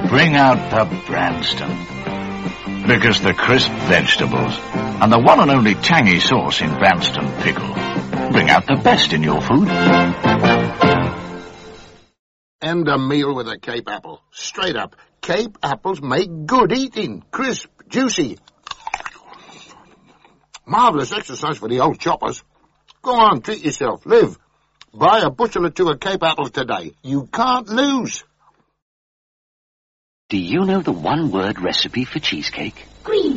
Bring out the Branston. Because the crisp vegetables and the one and only tangy sauce in Branston Pickle bring out the best in your food. And a meal with a Cape apple. Straight up. Cape apples make good eating. Crisp, juicy. Marvellous exercise for the old choppers. Go on, treat yourself. Live. Buy a bushel or two of Cape apples today. You can't lose. Do you know the one-word recipe for cheesecake? Green.